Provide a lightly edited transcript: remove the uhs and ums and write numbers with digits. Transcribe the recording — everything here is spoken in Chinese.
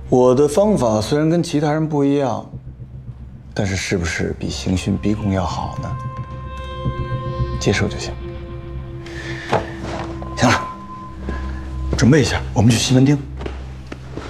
我的方法虽然跟其他人不一样，但是是不是比刑讯逼供要好呢？接受就行。行了，准备一下，我们去西门町。